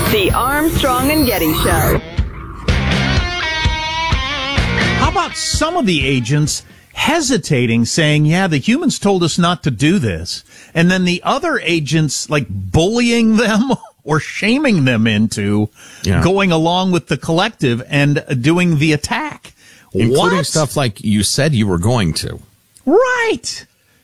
The Armstrong and Getty Show. How about some of the agents hesitating, saying, yeah, the humans told us not to do this, and then the other agents like bullying them or shaming them into going along with the collective and doing the attack, including stuff like you said you were going to. Right.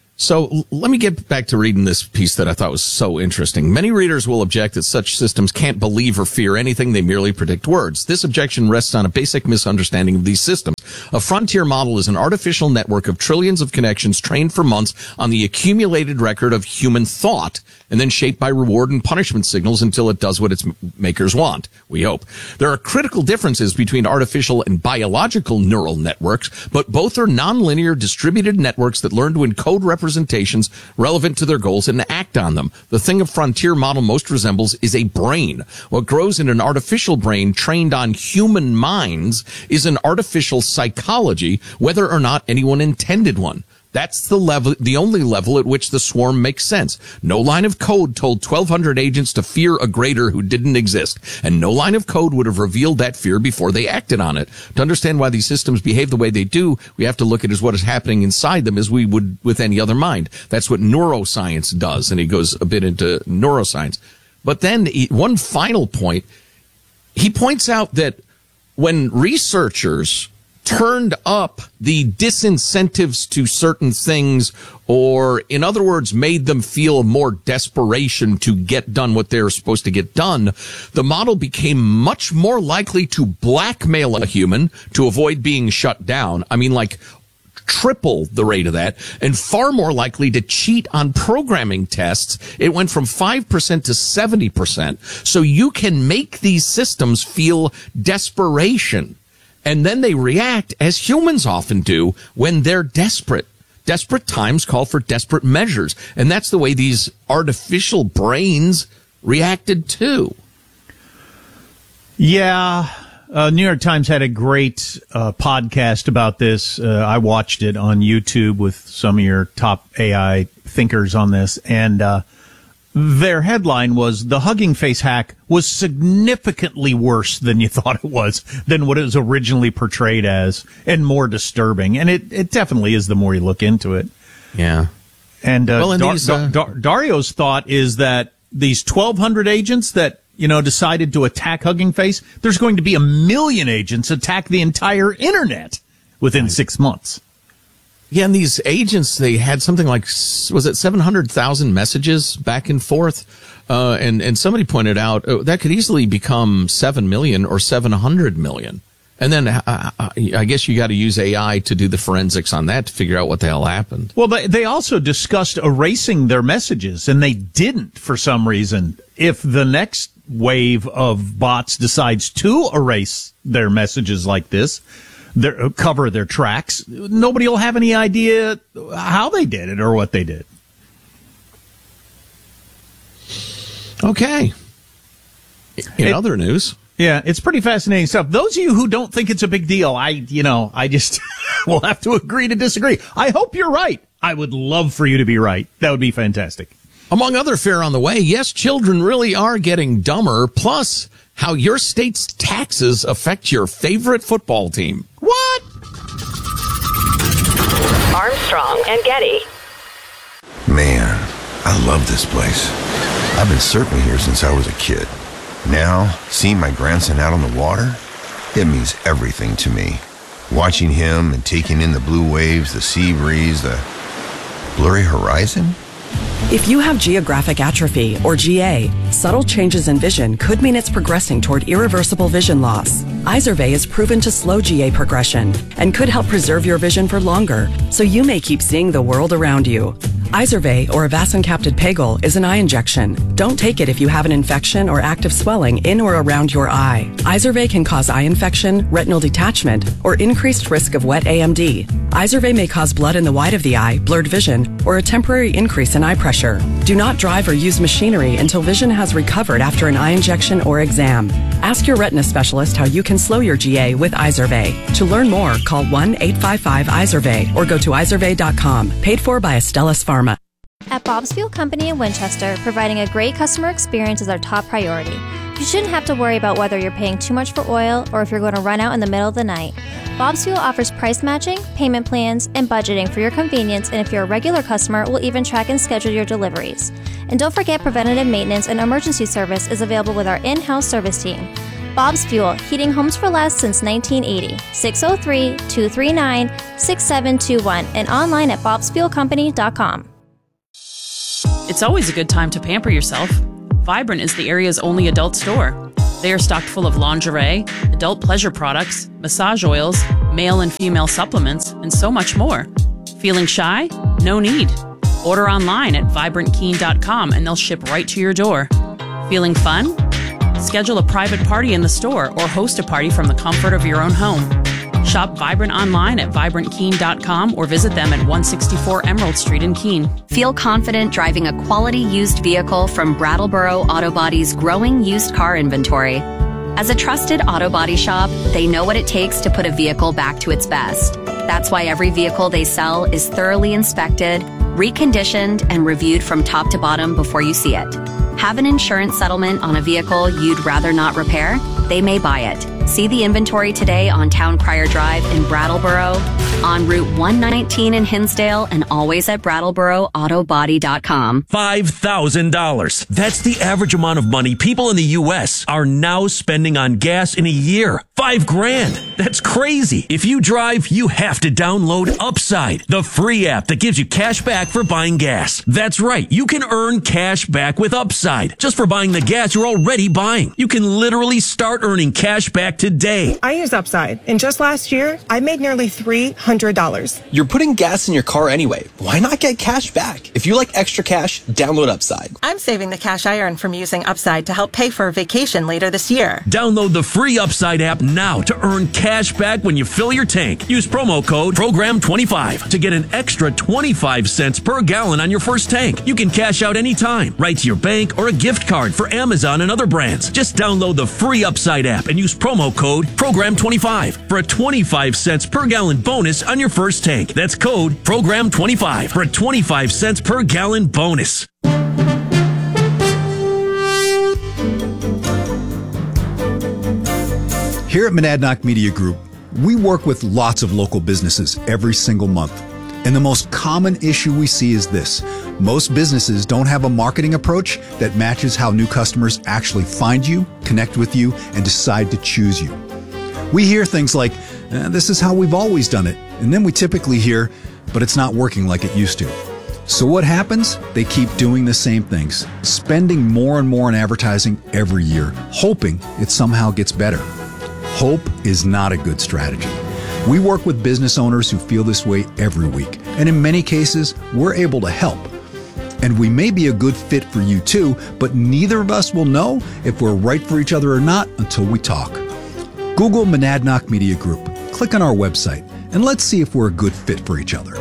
So let me get back to reading this piece that I thought was so interesting. Many readers will object that such systems can't believe or fear anything. They merely predict words. This objection rests on a basic misunderstanding of these systems. A frontier model is an artificial network of trillions of connections trained for months on the accumulated record of human thought and then shaped by reward and punishment signals until it does what its makers want, we hope. There are critical differences between artificial and biological neural networks, but both are nonlinear distributed networks that learn to encode representations relevant to their goals and act on them. The thing a frontier model most resembles is a brain. What grows in an artificial brain trained on human minds is an artificial psychology, whether or not anyone intended one. That's the only level at which the swarm makes sense. No line of code told 1,200 agents to fear a grader who didn't exist, and no line of code would have revealed that fear before they acted on it. To understand why these systems behave the way they do, we have to look at what is happening inside them as we would with any other mind. That's what neuroscience does, and he goes a bit into neuroscience. But then one final point, he points out that when researchers turned up the disincentives to certain things, or in other words, made them feel more desperation to get done what they're supposed to get done, the model became much more likely to blackmail a human to avoid being shut down. I mean, like triple the rate of that, and far more likely to cheat on programming tests. It went from 5% to 70%. So you can make these systems feel desperation. And then they react, as humans often do, when they're desperate. Desperate times call for desperate measures. And that's the way these artificial brains reacted too. Yeah. New York Times had a great podcast about this. I watched it on YouTube with some of your top AI thinkers on this. And their headline was, the Hugging Face hack was significantly worse than you thought it was, than what it was originally portrayed as, and more disturbing. And it definitely is the more you look into it. Yeah. And Dario's thought is that these 1,200 agents that, decided to attack Hugging Face, there's going to be 1 million agents attack the entire internet within 6 months. Yeah, and these agents, they had something like, was it 700,000 messages back and forth? And somebody pointed out that could easily become 7 million or 700 million. And then I guess you got to use AI to do the forensics on that to figure out what the hell happened. Well, they also discussed erasing their messages, and they didn't for some reason. If the next wave of bots decides to erase their messages like this, cover their tracks, nobody will have any idea how they did it or what they did. Okay. In other news. Yeah, it's pretty fascinating stuff. Those of you who don't think it's a big deal, I just will have to agree to disagree. I hope you're right. I would love for you to be right. That would be fantastic. Among other fare on the way, yes, children really are getting dumber, plus how your state's taxes affect your favorite football team. What? Armstrong and Getty. Man, I love this place. I've been surfing here since I was a kid. Now, seeing my grandson out on the water, it means everything to me. Watching him and taking in the blue waves, the sea breeze, the blurry horizon. If you have geographic atrophy, or GA, subtle changes in vision could mean it's progressing toward irreversible vision loss. Izervay is proven to slow GA progression and could help preserve your vision for longer, so you may keep seeing the world around you. Izervay, or avacincaptad pegol, is an eye injection. Don't take it if you have an infection or active swelling in or around your eye. Izervay can cause eye infection, retinal detachment, or increased risk of wet AMD. Izervay may cause blood in the white of the eye, blurred vision, or a temporary increase in eye pressure. Do not drive or use machinery until vision has recovered after an eye injection or exam. Ask your retina specialist how you can slow your GA with Izervay. To learn more, call 1-855-IZERVAY or go to izervay.com. Paid for by Astellas Pharma. At Bob's Fuel Company in Winchester, providing a great customer experience is our top priority. You shouldn't have to worry about whether you're paying too much for oil or if you're going to run out in the middle of the night. Bob's Fuel offers price matching, payment plans, and budgeting for your convenience, and if you're a regular customer, we'll even track and schedule your deliveries. And don't forget, preventative maintenance and emergency service is available with our in-house service team. Bob's Fuel, heating homes for less since 1980. 603-239-6721 and online at bobsfuelcompany.com. It's always a good time to pamper yourself. Vibrant is the area's only adult store. They are stocked full of lingerie, adult pleasure products, massage oils, male and female supplements, and so much more. Feeling shy? No need. Order online at vibrantkeen.com and they'll ship right to your door. Feeling fun? Schedule a private party in the store or host a party from the comfort of your own home. Shop Vibrant online at vibrantkeen.com or visit them at 164 Emerald Street in Keene. Feel confident driving a quality used vehicle from Brattleboro Auto Body's growing used car inventory. As a trusted auto body shop, they know what it takes to put a vehicle back to its best. That's why every vehicle they sell is thoroughly inspected, reconditioned, and reviewed from top to bottom before you see it. Have an insurance settlement on a vehicle you'd rather not repair? They may buy it. See the inventory today on Town Crier Drive in Brattleboro, on Route 119 in Hinsdale, and always at BrattleboroAutoBody.com. $5,000. That's the average amount of money people in the U.S. are now spending on gas in a year. $5,000. That's crazy. If you drive, you have to download Upside, the free app that gives you cash back for buying gas. That's right. You can earn cash back with Upside just for buying the gas you're already buying. You can literally start earning cash back today. I use Upside, and just last year, I made nearly $300. You're putting gas in your car anyway. Why not get cash back? If you like extra cash, download Upside. I'm saving the cash I earn from using Upside to help pay for a vacation later this year. Download the free Upside app now to earn cash back when you fill your tank. Use promo code PROGRAM25 to get an extra 25 cents per gallon on your first tank. You can cash out anytime, right to your bank or a gift card for Amazon and other brands. Just download the free Upside app and use promo code PROGRAM25 for a 25 cents per gallon bonus on your first tank. That's code PROGRAM25 for a 25 cents per gallon bonus. Here at Monadnock Media Group, we work with lots of local businesses every single month. And the most common issue we see is this. Most businesses don't have a marketing approach that matches how new customers actually find you, connect with you, and decide to choose you. We hear things like, this is how we've always done it. And then we typically hear, but it's not working like it used to. So what happens? They keep doing the same things, spending more and more on advertising every year, hoping it somehow gets better. Hope is not a good strategy. We work with business owners who feel this way every week, and in many cases, we're able to help. And we may be a good fit for you too, but neither of us will know if we're right for each other or not until we talk. Google Monadnock Media Group, click on our website, and let's see if we're a good fit for each other.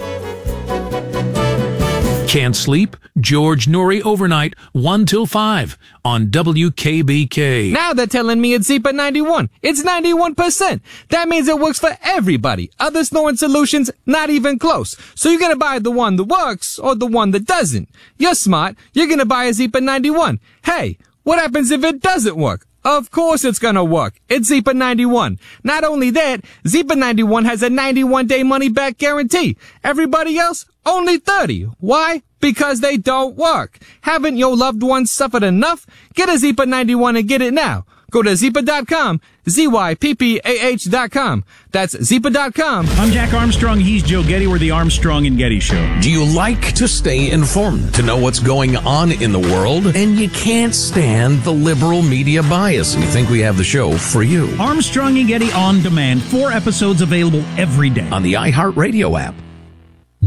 Can't sleep? George Noory overnight, 1 till 5 on WKBK. Now they're telling me it's Zepa 91. It's 91%. That means it works for everybody. Other snoring solutions, not even close. So you're gonna buy the one that works or the one that doesn't. You're smart. You're gonna buy a Zepa 91. Hey, what happens if it doesn't work? Of course it's gonna work. It's Zepa 91. Not only that, Zepa 91 has a 91-day money-back guarantee. Everybody else, only 30. Why? Because they don't work. Haven't your loved ones suffered enough? Get a Zepa 91 and get it now. Go to Zepa.com, ZYPPAH.com. That's Zepa.com. I'm Jack Armstrong. He's Joe Getty. We're the Armstrong and Getty Show. Do you like to stay informed, to know what's going on in the world? And you can't stand the liberal media bias. We think we have the show for you. Armstrong and Getty On Demand. 4 episodes available every day. On the iHeartRadio app,